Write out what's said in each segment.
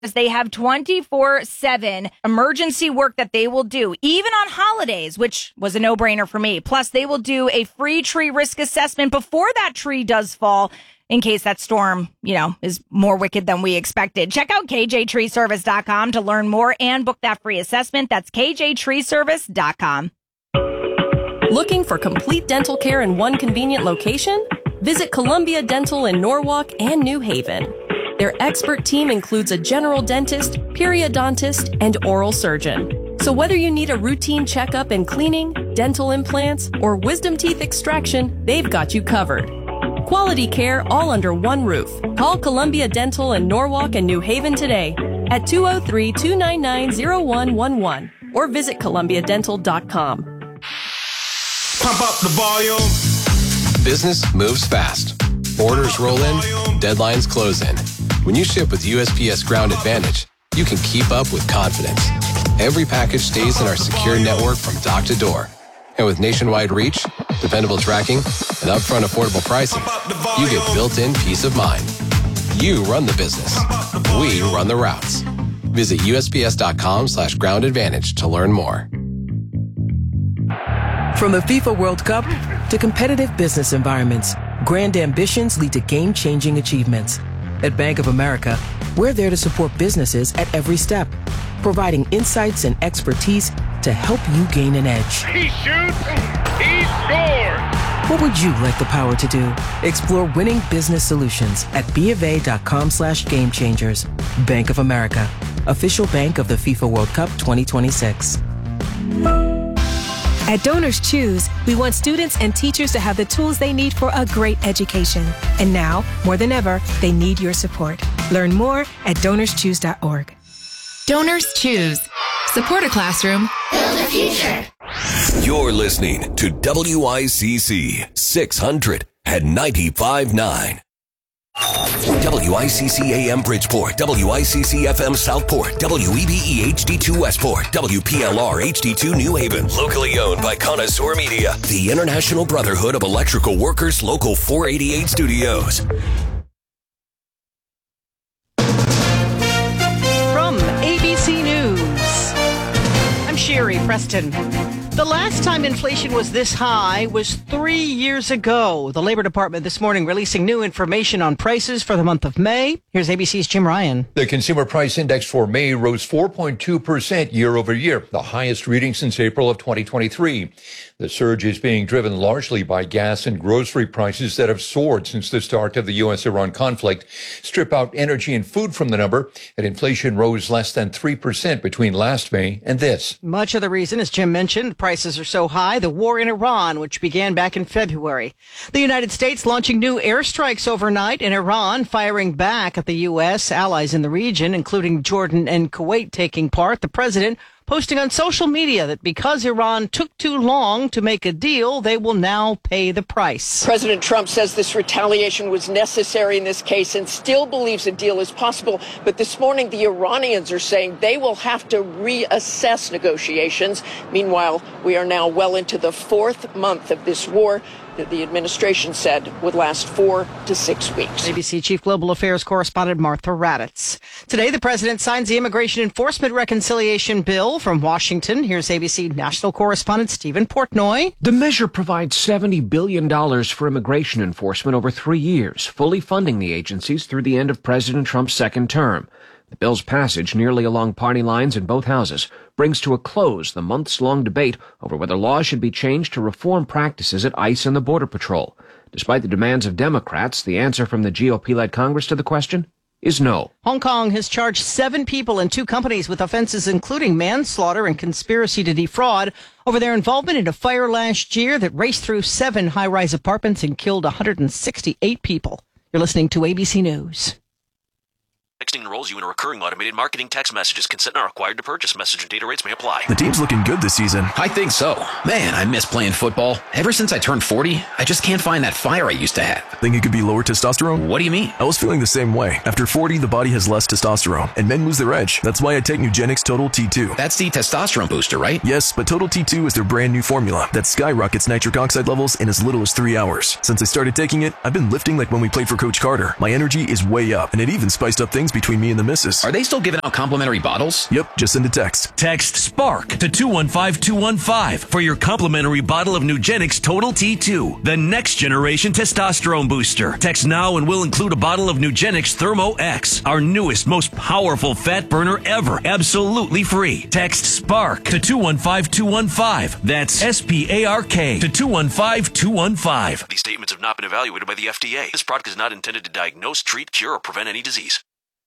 They have 24/7 emergency work that they will do, even on holidays, which was a no-brainer for me. Plus, they will do a free tree risk assessment before that tree does fall, in case that storm, is more wicked than we expected. Check out kjtreeservice.com to learn more and book that free assessment. That's kjtreeservice.com. Looking for complete dental care in one convenient location? Visit Columbia Dental in Norwalk and New Haven. Their expert team includes a general dentist, periodontist, and oral surgeon. So whether you need a routine checkup and cleaning, dental implants, or wisdom teeth extraction, they've got you covered. Quality care all under one roof. Call Columbia Dental in Norwalk and New Haven today at 203-299-0111 or visit columbiadental.com. Pump up the volume. Business moves fast. Orders roll in, deadlines close in. When you ship with USPS Ground Advantage, you can keep up with confidence. Every package stays in our secure network from dock to door. And with nationwide reach, dependable tracking, and upfront affordable pricing, you get built-in peace of mind. You run the business. We run the routes. Visit USPS.com/Ground Advantage to learn more. From the FIFA World Cup to competitive business environments, grand ambitions lead to game-changing achievements. At Bank of America, we're there to support businesses at every step, providing insights and expertise to help you gain an edge. He shoots, he scores! What would you like the power to do? Explore winning business solutions at BofA.com/gamechangers. Bank of America, official bank of the FIFA World Cup 2026. At Donors Choose, we want students and teachers to have the tools they need for a great education. And now, more than ever, they need your support. Learn more at donorschoose.org. Donors Choose. Support a classroom. Build a future. You're listening to WICC 600 at 95.9. WICC AM Bridgeport, WICC FM Southport, WEBE HD2 Westport, WPLR HD2 New Haven. Locally owned by Connoisseur Media, the International Brotherhood of Electrical Workers, Local 488 Studios. From ABC News, I'm Sherry Preston. The last time inflation was this high was 3 years ago. The Labor Department this morning releasing new information on prices for the month of May. Here's ABC's Jim Ryan. The Consumer Price Index for May rose 4.2% year over year, the highest reading since April of 2023. The surge is being driven largely by gas and grocery prices that have soared since the start of the U.S.-Iran conflict. Strip out energy and food from the number, and inflation rose less than 3% between last May and this. Much of the reason, as Jim mentioned, prices are so high, the war in Iran, which began back in February. The United States launching new airstrikes overnight in Iran, firing back at the U.S. allies in the region, including Jordan and Kuwait taking part. The president posting on social media that because Iran took too long to make a deal, they will now pay the price. President Trump says this retaliation was necessary in this case and still believes a deal is possible. But this morning, the Iranians are saying they will have to reassess negotiations. Meanwhile, we are now well into the fourth month of this war that the administration said would last 4 to 6 weeks. ABC Chief Global Affairs Correspondent Martha Raddatz. Today, the president signs the Immigration Enforcement Reconciliation Bill from Washington. Here's ABC National Correspondent Stephen Portnoy. The measure provides $70 billion for immigration enforcement over 3 years, fully funding the agencies through the end of President Trump's second term. The bill's passage, nearly along party lines in both houses, brings to a close the months-long debate over whether laws should be changed to reform practices at ICE and the Border Patrol. Despite the demands of Democrats, the answer from the GOP-led Congress to the question is no. Hong Kong has charged 7 people and 2 companies with offenses including manslaughter and conspiracy to defraud over their involvement in a fire last year that raced through 7 high-rise apartments and killed 168 people. You're listening to ABC News. Texting enrolls you in a recurring automated marketing text messages. Consent not required to purchase. Message and data rates may apply. The team's looking good this season. I think so. Man, I miss playing football. Ever since I turned 40, I just can't find that fire I used to have. Think it could be lower testosterone? What do you mean? I was feeling the same way. After 40, the body has less testosterone, and men lose their edge. That's why I take Nugenix Total T2. That's the testosterone booster, right? Yes, but Total T2 is their brand new formula that skyrockets nitric oxide levels in as little as 3 hours. Since I started taking it, I've been lifting like when we played for Coach Carter. My energy is way up, and it even spiced up things friends between me and the missus. Are they still giving out complimentary bottles? Yep, just send a text. Text SPARK to 215-215 for your complimentary bottle of Nugenix Total T2, the next generation testosterone booster. Text now and we'll include a bottle of Nugenix Thermo X, our newest, most powerful fat burner ever, absolutely free. Text SPARK to 215-215. That's SPARK to 215-215. These statements have not been evaluated by the FDA. This product is not intended to diagnose, treat, cure, or prevent any disease.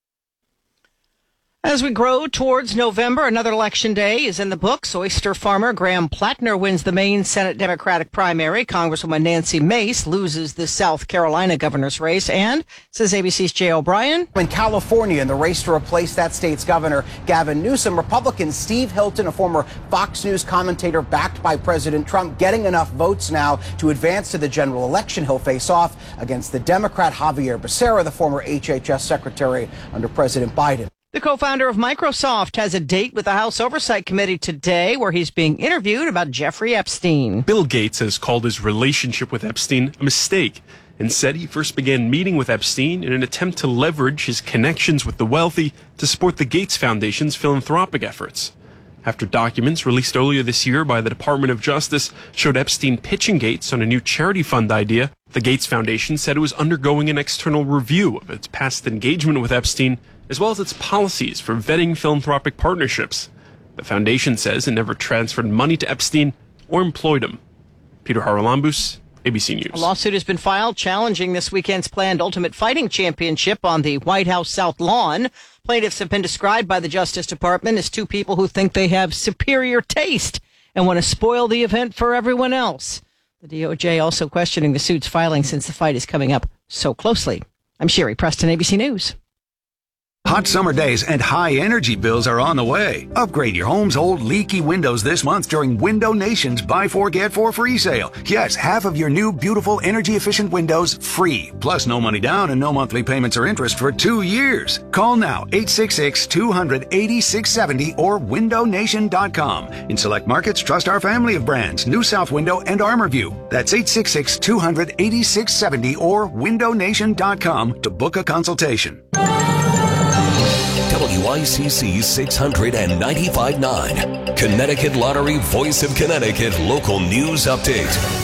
As we grow towards November, another election day is in the books. Oyster farmer Graham Plattner wins the Maine Senate Democratic primary. Congresswoman Nancy Mace loses the South Carolina governor's race. And, says ABC's Jay O'Brien, in California, in the race to replace that state's governor, Gavin Newsom, Republican Steve Hilton, a former Fox News commentator backed by President Trump, getting enough votes now to advance to the general election. He'll face off against the Democrat Javier Becerra, the former HHS secretary under President Biden. The co-founder of Microsoft has a date with the House Oversight Committee today where he's being interviewed about Jeffrey Epstein. Bill Gates has called his relationship with Epstein a mistake and said he first began meeting with Epstein in an attempt to leverage his connections with the wealthy to support the Gates Foundation's philanthropic efforts. After documents released earlier this year by the Department of Justice showed Epstein pitching Gates on a new charity fund idea, the Gates Foundation said it was undergoing an external review of its past engagement with Epstein, as well as its policies for vetting philanthropic partnerships. The foundation says it never transferred money to Epstein or employed him. Peter Haralambous, ABC News. A lawsuit has been filed challenging this weekend's planned Ultimate Fighting Championship on the White House South Lawn. Plaintiffs have been described by the Justice Department as two people who think they have superior taste and want to spoil the event for everyone else. The DOJ also questioning the suit's filing since the fight is coming up so closely. I'm Sherry Preston, ABC News. Hot summer days and high energy bills are on the way. Upgrade your home's old leaky windows this month during Window Nation's Buy 4 Get 4 free sale. Yes, half of your new beautiful energy efficient windows free. Plus no money down and no monthly payments or interest for 2 years. Call now 866-200-8670 or windownation.com. In select markets, trust our family of brands, New South Window and ArmorView. That's 866-200-8670 or windownation.com to book a consultation. WICC 695.9, Connecticut Lottery Voice of Connecticut Local News Update.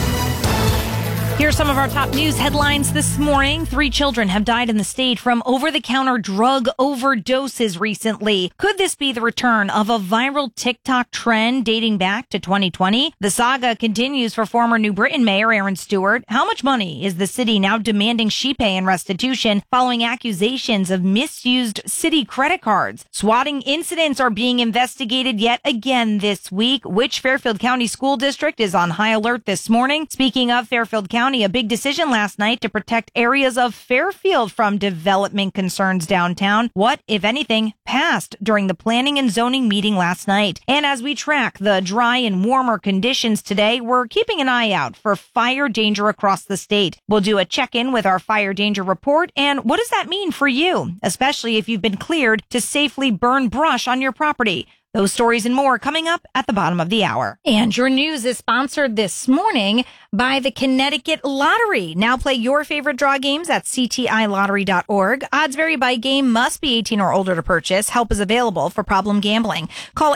Here's some of our top news headlines this morning. 3 children have died in the state from over-the-counter drug overdoses recently. Could this be the return of a viral TikTok trend dating back to 2020? The saga continues for former New Britain Mayor Aaron Stewart. How much money is the city now demanding she pay in restitution following accusations of misused city credit cards? Swatting incidents are being investigated yet again this week. Which Fairfield County School District is on high alert this morning? Speaking of Fairfield County, a big decision last night to protect areas of Fairfield from development concerns downtown. What, if anything, passed during the planning and zoning meeting last night? And as we track the dry and warmer conditions today, we're keeping an eye out for fire danger across the state. We'll do a check-in with our fire danger report. And what does that mean for you, especially if you've been cleared to safely burn brush on your property? Those stories and more coming up at the bottom of the hour. And your news is sponsored this morning by the Connecticut Lottery. Now play your favorite draw games at ctilottery.org. Odds vary by game, must be 18 or older to purchase. Help is available for problem gambling. Call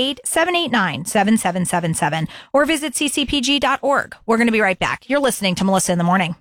888-789-7777 or visit ccpg.org. We're going to be right back. You're listening to Melissa in the Morning.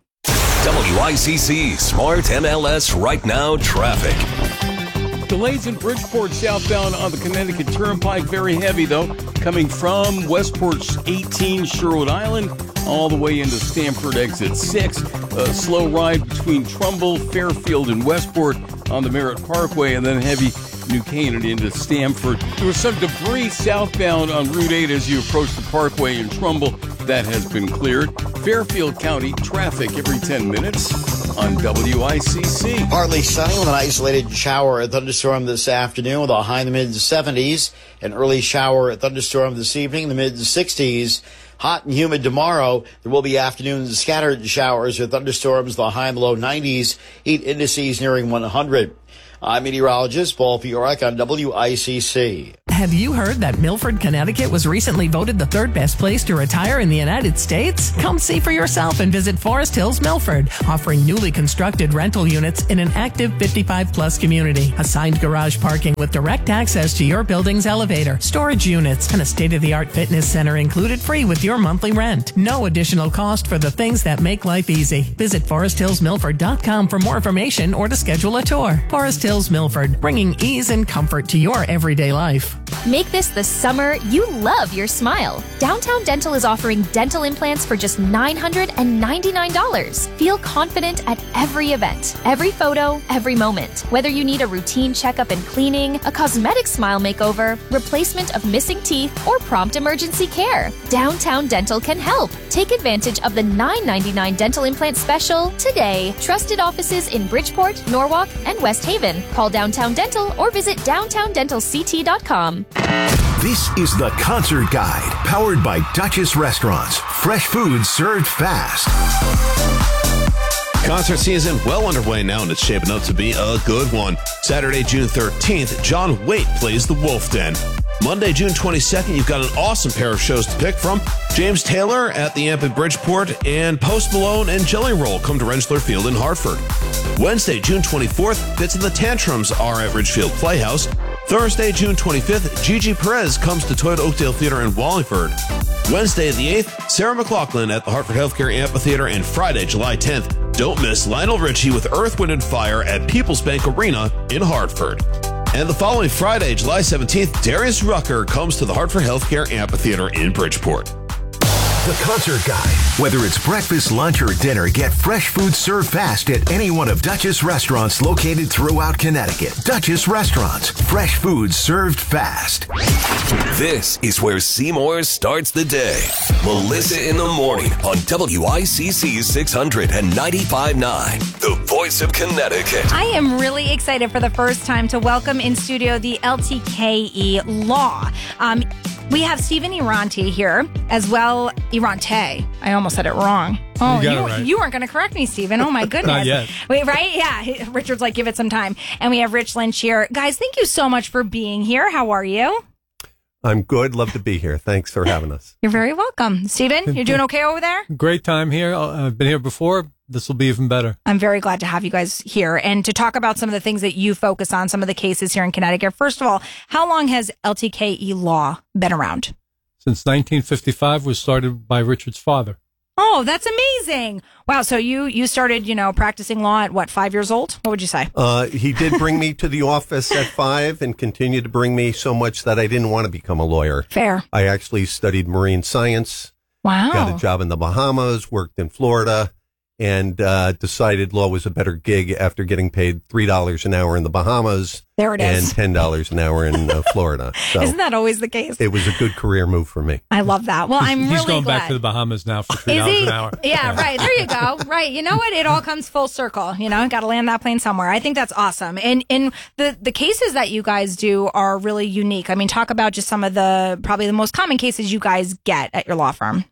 WICC Smart MLS Right Now Traffic. Delays in Bridgeport southbound on the Connecticut Turnpike. Very heavy, though, coming from Westport 18 Sherwood Island all the way into Stamford exit 6. A slow ride between Trumbull, Fairfield, and Westport on the Merritt Parkway, and then heavy New Canaan into Stamford. There was some debris southbound on Route 8 as you approach the Parkway in Trumbull. That has been cleared. Fairfield County traffic every 10 minutes on WICC. Partly sunny with an isolated shower or thunderstorm this afternoon with a high in the mid-70s. An early shower or thunderstorm this evening in the mid-60s. Hot and humid tomorrow. There will be afternoon scattered showers or thunderstorms, the high and low 90s. Heat indices nearing 100. I'm meteorologist Paul Fiorak on WICC. Have you heard that Milford, Connecticut was recently voted the third best place to retire in the United States? Come see for yourself and visit Forest Hills Milford, offering newly constructed rental units in an active 55-plus community. Assigned garage parking with direct access to your building's elevator, storage units, and a state-of-the-art fitness center included free with your monthly rent. No additional cost for the things that make life easy. Visit ForestHillsMilford.com for more information or to schedule a tour. Forest Hills Milford, bringing ease and comfort to your everyday life. Make this the summer you love your smile. Downtown Dental is offering dental implants for just $999. Feel confident at every event, every photo, every moment. Whether you need a routine checkup and cleaning, a cosmetic smile makeover, replacement of missing teeth, or prompt emergency care, Downtown Dental can help. Take advantage of the $999 dental implant special today. Trusted offices in Bridgeport, Norwalk, and West Haven. Call Downtown Dental or visit downtowndentalct.com. This is the Concert Guide, powered by Duchess Restaurants. Fresh food served fast. Concert season well underway now, and it's shaping up to be a good one. Saturday, June 13th, John Waite plays the Wolf Den. Monday, June 22nd, you've got an awesome pair of shows to pick from. James Taylor at the Amp in Bridgeport and Post Malone and Jelly Roll come to Rentschler Field in Hartford. Wednesday, June 24th, Fits and the Tantrums are at Ridgefield Playhouse. Thursday, June 25th, Gigi Perez comes to Toyota Oakdale Theater in Wallingford. Wednesday the 8th, Sarah McLachlan at the Hartford Healthcare Amphitheater. And Friday, July 10th, don't miss Lionel Richie with Earth, Wind & Fire at People's Bank Arena in Hartford. And the following Friday, July 17th, Darius Rucker comes to the Hartford Healthcare Amphitheater in Bridgeport. The Concert Guide. Whether it's breakfast, lunch, or dinner, get fresh food served fast at any one of Duchess restaurants located throughout Connecticut. Duchess Restaurants. Fresh food served fast. This is where Seymour starts the day. Melissa in the morning on WICC 600 and 95.9, the voice of Connecticut. I am really excited for the first time to welcome in studio the LTKE Law. We have Stephen Irante here, as well. Irante. I almost said it wrong. Oh, you weren't going to correct me, Stephen. Oh, my goodness. Not yet. Wait, right? Yeah. Richard's like, give it some time. And we have Rich Lynch here. Guys, thank you so much for being here. How are you? I'm good. Love to be here. Thanks for having us. You're very welcome. Stephen, you're doing okay over there? Great time here. I've been here before. This will be even better. I'm very glad to have you guys here and to talk about some of the things that you focus on, some of the cases here in Connecticut. First of all, how long has LTKE Law been around? Since 1955 was started by Richard's father. Oh, that's amazing. Wow. So you started, practicing law at what, 5 years old? What would you say? He did bring me to the office at 5 and continued to bring me so much that I didn't want to become a lawyer. Fair. I actually studied marine science. Wow. Got a job in the Bahamas, worked in Florida, and decided law was a better gig after getting paid $3 an hour in the Bahamas. There it is. And $10 an hour in Florida. So isn't that always the case? It was a good career move for me. I love that. Well, He's going back to the Bahamas now for $3 an hour. Yeah, right. There you go. Right. You know what? It all comes full circle. Got to land that plane somewhere. I think that's awesome. And the cases that you guys do are really unique. I mean, talk about just some of probably the most common cases you guys get at your law firm.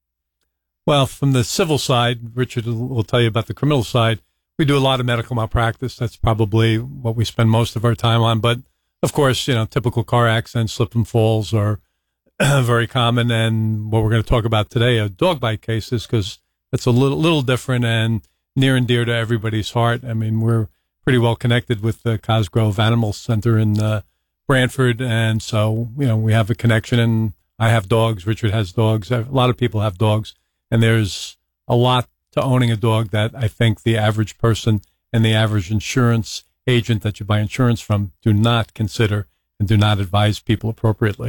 Well, from the civil side, Richard will tell you about the criminal side. We do a lot of medical malpractice. That's probably what we spend most of our time on. But, of course, typical car accidents, slip and falls are very common. And what we're going to talk about today are dog bite cases, because it's a little different and near and dear to everybody's heart. I mean, we're pretty well connected with the Cosgrove Animal Center in Branford. And so, we have a connection. And I have dogs. Richard has dogs. A lot of people have dogs. And there's a lot to owning a dog that I think the average person and the average insurance agent that you buy insurance from do not consider and do not advise people appropriately.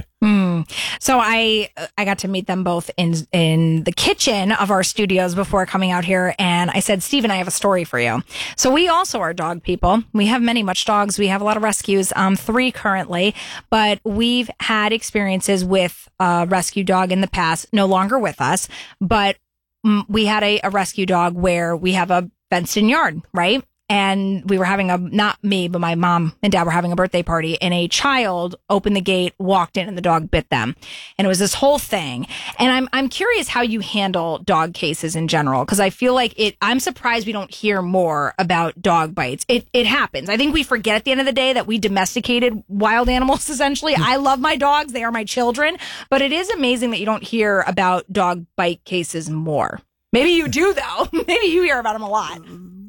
So I got to meet them both in the kitchen of our studios before coming out here. And I said, Stephen, I have a story for you. So we also are dog people. We have much dogs. We have a lot of rescues, 3 currently, but we've had experiences with a rescue dog in the past, no longer with us, but we had a rescue dog where we have a fenced in yard, right? and we were having not me, but my mom and dad were having a birthday party, and a child opened the gate, walked in, and the dog bit them. And it was this whole thing. And I'm curious how you handle dog cases in general, because I feel like I'm surprised we don't hear more about dog bites. It happens. I think we forget at the end of the day that we domesticated wild animals, essentially. I love my dogs. They are my children. But it is amazing that you don't hear about dog bite cases more. Maybe you do, though. Maybe you hear about them a lot.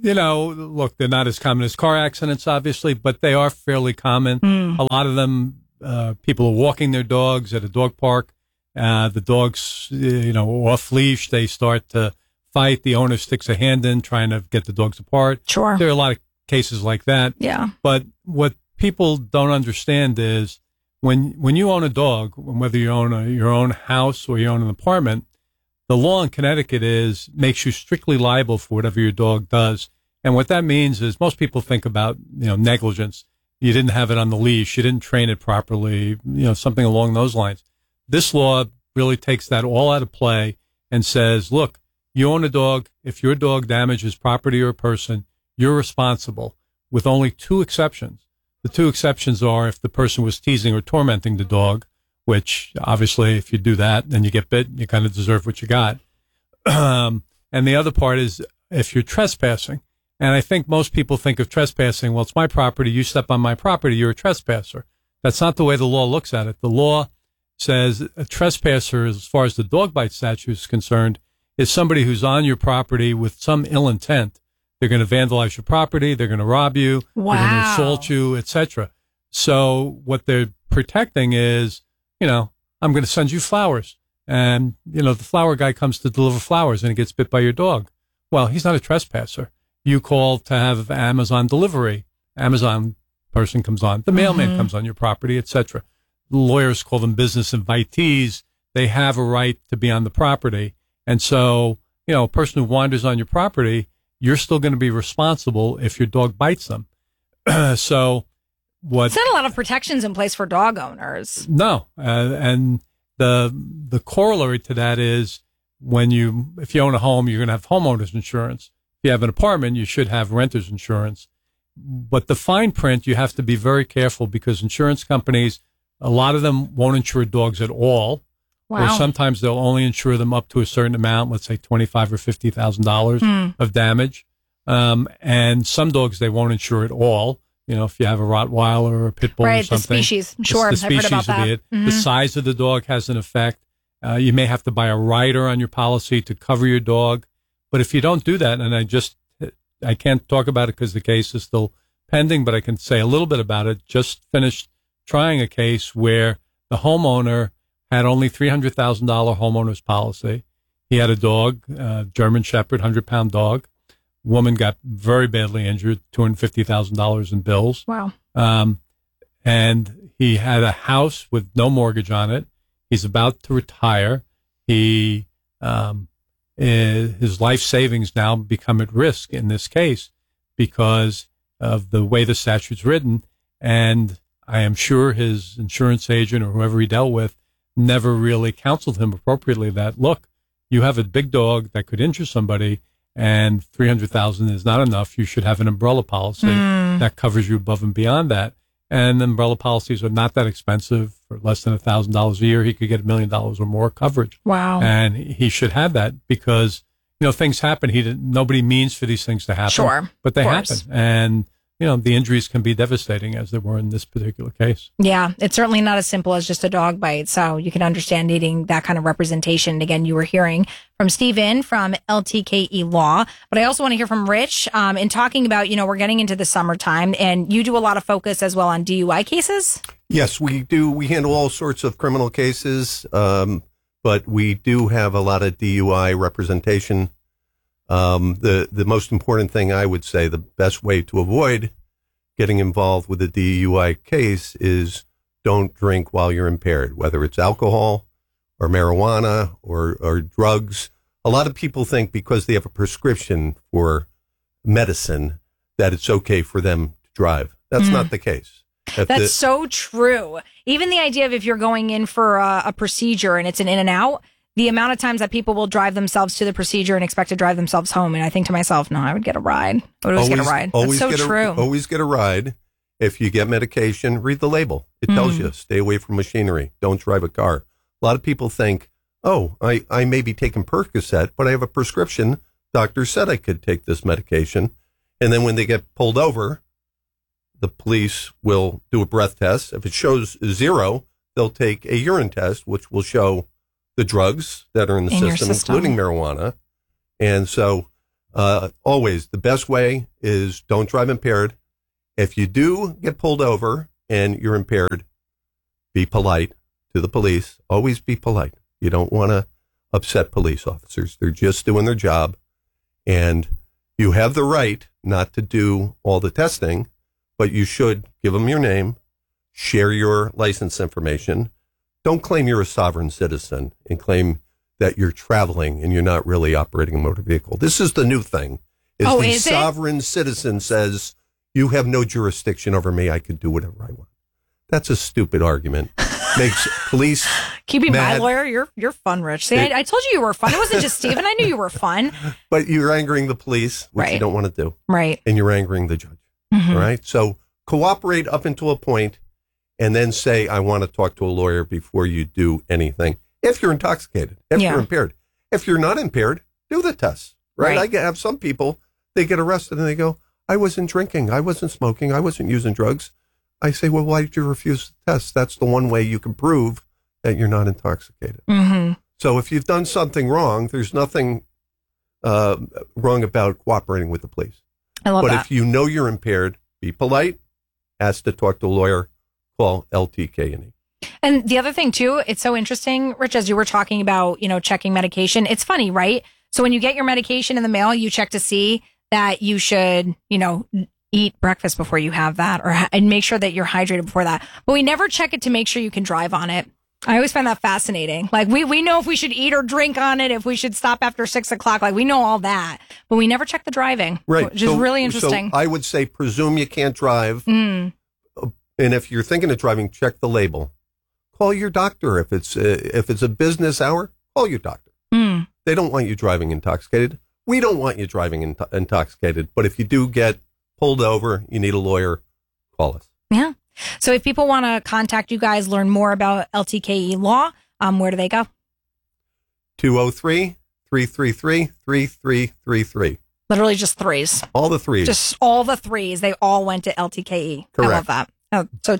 Look, they're not as common as car accidents, obviously, but they are fairly common. A lot of them, people are walking their dogs at a dog park. The dogs, off leash, they start to fight. The owner sticks a hand in trying to get the dogs apart. Sure. There are a lot of cases like that. Yeah. But what people don't understand is when you own a dog, whether you own your own house or you own an apartment, the law in Connecticut makes you strictly liable for whatever your dog does. And what that means is most people think about, negligence. You didn't have it on the leash. You didn't train it properly, something along those lines. This law really takes that all out of play and says, look, you own a dog. If your dog damages property or person, you're responsible, with only two exceptions. The two exceptions are if the person was teasing or tormenting the dog, which obviously if you do that and you get bit, you kind of deserve what you got. And the other part is if you're trespassing. And I think most people think of trespassing, well, it's my property. You step on my property, you're a trespasser. That's not the way the law looks at it. The law says a trespasser, as far as the dog bite statute is concerned, is somebody who's on your property with some ill intent. They're going to vandalize your property. They're going to rob you. Wow. They're going to assault you, etc. So what they're protecting is, I'm going to send you flowers. And, the flower guy comes to deliver flowers and he gets bit by your dog. Well, he's not a trespasser. You call to have Amazon delivery. Amazon person comes on. The mailman comes on your property, etc. Lawyers call them business invitees. They have a right to be on the property. And so, a person who wanders on your property, you're still going to be responsible if your dog bites them. So There's not a lot of protections in place for dog owners. No. And the corollary to that is if you own a home, you're going to have homeowners insurance. If you have an apartment, you should have renter's insurance. But the fine print, you have to be very careful because insurance companies, a lot of them won't insure dogs at all. Wow. Or sometimes they'll only insure them up to a certain amount, let's say $25,000 or $50,000 of damage. And some dogs they won't insure at all. If you have a Rottweiler or a Pit Bull or something. Right, the species. Sure, I've heard about that. The size of the dog has an effect. You may have to buy a rider on your policy to cover your dog. But if you don't do that, and I can't talk about it because the case is still pending, but I can say a little bit about it. Just finished trying a case where the homeowner had only $300,000 homeowner's policy. He had a dog, German Shepherd, 100-pound dog. Woman got very badly injured, $250,000 in bills. Wow. And he had a house with no mortgage on it. He's about to retire. His life savings now become at risk in this case because of the way the statute's written. And I am sure his insurance agent or whoever he dealt with never really counseled him appropriately that, look, you have a big dog that could injure somebody and $300,000 is not enough. You should have an umbrella policy that covers you above and beyond that. And umbrella policies are not that expensive. For less than $1,000 a year, he could get $1 million or more coverage. Wow. And he should have that because, things happen. Nobody means for these things to happen. Sure. But they happen. And, the injuries can be devastating as they were in this particular case. Yeah. It's certainly not as simple as just a dog bite. So you can understand needing that kind of representation. And again, you were hearing from Stephen from LTKE Law, but I also want to hear from Rich in talking about, we're getting into the summertime and you do a lot of focus as well on DUI cases. Yes, we do. We handle all sorts of criminal cases, but we do have a lot of DUI representation. The most important thing I would say, the best way to avoid getting involved with a DUI case is don't drink while you're impaired, whether it's alcohol or marijuana or drugs. A lot of people think because they have a prescription for medicine that it's okay for them to drive. That's not the case. That's so true. Even the idea of if you're going in for a procedure and it's an in and out, the amount of times that people will drive themselves to the procedure and expect to drive themselves home. And I think to myself, no, I would get a ride. I would always get a ride. That's so true. Always get a ride. If you get medication, read the label. It tells you, stay away from machinery. Don't drive a car. A lot of people think, oh, I may be taking Percocet, but I have a prescription. Doctor said I could take this medication. And then when they get pulled over, the police will do a breath test. If it shows 0, they'll take a urine test, which will show the drugs that are in the system, including marijuana. And so always the best way is don't drive impaired. If you do get pulled over and you're impaired, be polite to the police. Always be polite. You don't want to upset police officers. They're just doing their job. And you have the right not to do all the testing, but you should give them your name, share your license information. Don't claim you're a sovereign citizen and claim that you're traveling and you're not really operating a motor vehicle. This is the new thing. The sovereign citizen says, you have no jurisdiction over me. I could do whatever I want. That's a stupid argument. Makes police keeping mad. my lawyer. You're fun, Rich. See, I told you were fun. It wasn't just Stephen. I knew you were fun. But you're angering the police, which you don't want to do. Right. And you're angering the judge. Mm-hmm. All right. So cooperate up until a point, and then say, I want to talk to a lawyer before you do anything. If you're intoxicated, if you're impaired. If you're not impaired, do the test. Right. I have some people, they get arrested and they go, I wasn't drinking. I wasn't smoking. I wasn't using drugs. I say, well, why did you refuse the test? That's the one way you can prove that you're not intoxicated. Mm-hmm. So if you've done something wrong, there's nothing wrong about cooperating with the police. I love that. But if you know you're impaired, be polite, ask to talk to a lawyer, call LTK&E. And the other thing, too, it's so interesting, Rich, as you were talking about, checking medication. It's funny, right? So when you get your medication in the mail, you check to see that you should, eat breakfast before you have that and make sure that you're hydrated before that. But we never check it to make sure you can drive on it. I always find that fascinating. Like we know if we should eat or drink on it, if we should stop after 6 o'clock, like we know all that, but we never check the driving. Right. Which is really interesting. So I would say, presume you can't drive. And if you're thinking of driving, check the label. Call your doctor. If it's a business hour, call your doctor. They don't want you driving intoxicated. We don't want you driving intoxicated. But if you do get pulled over, you need a lawyer, call us. Yeah. So if people want to contact you guys, learn more about LTKE law, where do they go? 203-333-3333. Literally just threes. All the threes. Just all the threes. They all went to LTKE. Correct. I love that. So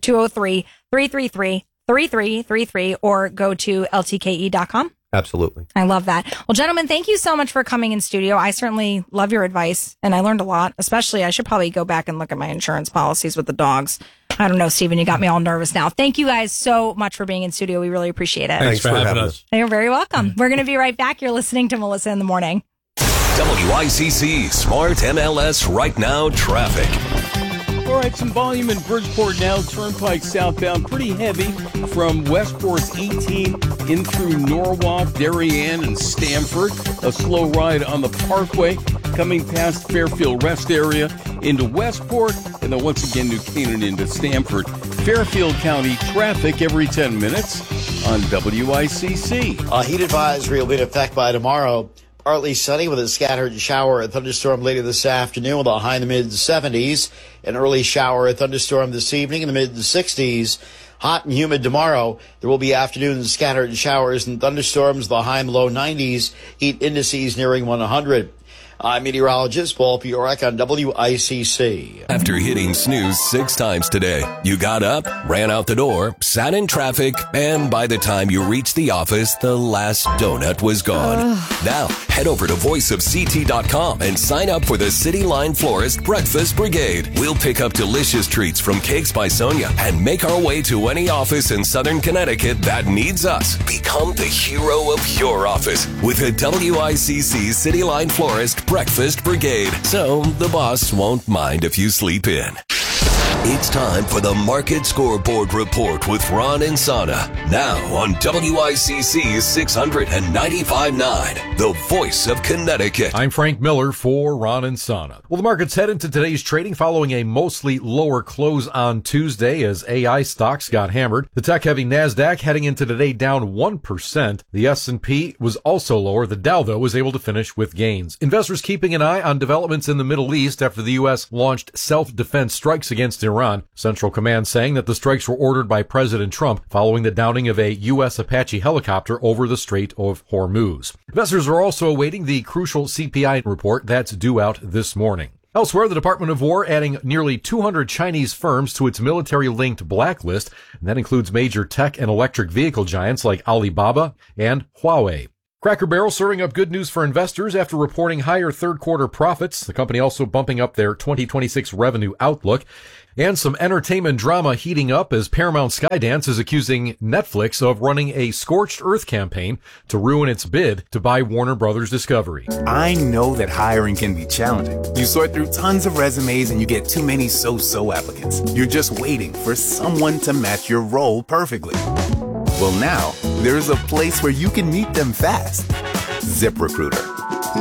203-333-3333 or go to LTKE.com. Absolutely. I love that. Well, gentlemen, thank you so much for coming in studio. I certainly love your advice, and I learned a lot. Especially, I should probably go back and look at my insurance policies with the dogs. I don't know, Stephen, you got me all nervous now. Thank you guys so much for being in studio. We really appreciate it. Thanks for having us. You're very welcome. We're going to be right back. You're listening to Melissa in the Morning. WICC Smart MLS Right Now Traffic. All right, some volume in Bridgeport now. Turnpike southbound, pretty heavy from Westport's 18 in through Norwalk, Darien, and Stamford. A slow ride on the Parkway coming past Fairfield Rest area into Westport, and then once again New Canaan into Stamford. Fairfield County traffic every 10 minutes on WICC. A heat advisory will be in effect by tomorrow. Partly sunny with a scattered shower and thunderstorm later this afternoon with a high in the mid-70s. An early shower and thunderstorm this evening in the mid-60s. Hot and humid tomorrow. There will be afternoon scattered showers and thunderstorms, the high in the low 90s. Heat indices nearing 100. I'm meteorologist Paul Piorek on WICC. After hitting snooze 6 times today, you got up, ran out the door, sat in traffic, and by the time you reached the office, the last donut was gone. Now, head over to voiceofct.com and sign up for the City Line Florist Breakfast Brigade. We'll pick up delicious treats from Cakes by Sonia and make our way to any office in Southern Connecticut that needs us. Become the hero of your office with a WICC City Line Florist Breakfast Brigade, so the boss won't mind if you sleep in. It's time for the Market Scoreboard Report with Ron and Sana. Now on WICC 695.9, the voice of Connecticut. I'm Frank Miller for Ron and Sana. Well, the markets head into today's trading following a mostly lower close on Tuesday as AI stocks got hammered. The tech-heavy NASDAQ heading into today down 1%. The S&P was also lower. The Dow, though, was able to finish with gains. Investors keeping an eye on developments in the Middle East after the U.S. launched self-defense strikes against Iran. Central Command saying that the strikes were ordered by President Trump following the downing of a U.S. Apache helicopter over the Strait of Hormuz. Investors are also awaiting the crucial CPI report that's due out this morning. Elsewhere, the Department of War adding nearly 200 Chinese firms to its military-linked blacklist, and that includes major tech and electric vehicle giants like Alibaba and Huawei. Cracker Barrel serving up good news for investors after reporting higher third-quarter profits. The company also bumping up their 2026 revenue outlook. And some entertainment drama heating up as Paramount Skydance is accusing Netflix of running a scorched earth campaign to ruin its bid to buy Warner Brothers Discovery. I know that hiring can be challenging. You sort through tons of resumes and you get too many so-so applicants. You're just waiting for someone to match your role perfectly. Well, now, there's a place where you can meet them fast. ZipRecruiter.